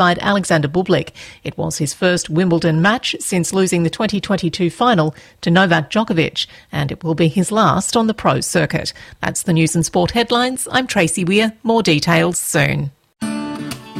Alexander Bublik. It was his first Wimbledon match since losing the 2022 final to Novak Djokovic, and it will be his last on the pro circuit. That's the News and Sport headlines. I'm Tracy Weir. More details soon.